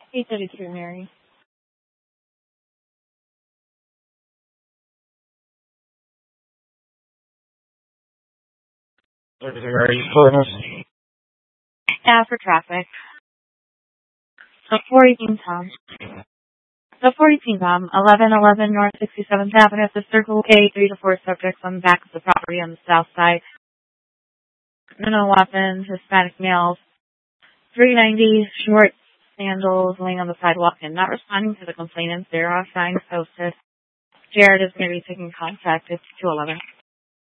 832, Mary. Are you pulling us? Yeah, for traffic. The 418 Tom. The 418 Tom, 1111 North 67th Avenue, the Circle K, 3 to 4 subjects on the back of the property on the south side. No weapons, Hispanic males. 390, short sandals laying on the sidewalk and not responding to the complainants. There are signs posted. Jared is going to be taking contact at 211.